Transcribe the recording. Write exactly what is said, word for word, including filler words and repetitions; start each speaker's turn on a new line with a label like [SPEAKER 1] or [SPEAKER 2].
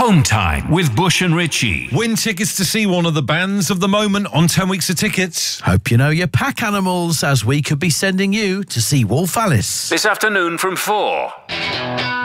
[SPEAKER 1] Home Time with Bush and Richie.
[SPEAKER 2] Win tickets to see one of the bands of the moment on ten weeks of tickets.
[SPEAKER 3] Hope you know your pack animals, as we could be sending you to see Wolf Alice
[SPEAKER 1] This afternoon from four.